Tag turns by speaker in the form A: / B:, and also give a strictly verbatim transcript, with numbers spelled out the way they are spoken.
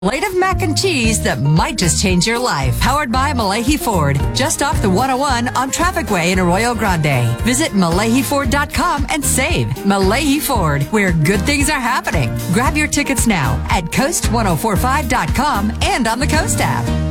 A: Plate of mac and cheese that might just change your life. Powered by Malahi Ford, just off the one oh one on Traffic Way in Arroyo Grande. Visit malahi ford dot com and save. Malahi Ford, where good things are happening. Grab your tickets now at coast ten forty-five dot com and on the Coast app.